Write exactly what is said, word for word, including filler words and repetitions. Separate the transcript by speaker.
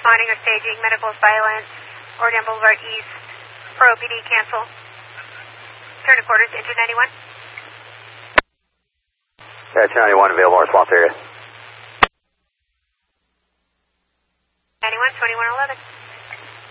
Speaker 1: responding or staging medical silence, Oregon Boulevard East, for O P D, cancel. Turn to quarters, enter ninety-one.
Speaker 2: Yeah, two ninety-one, available response area.
Speaker 1: ninety-one, twenty-one eleven.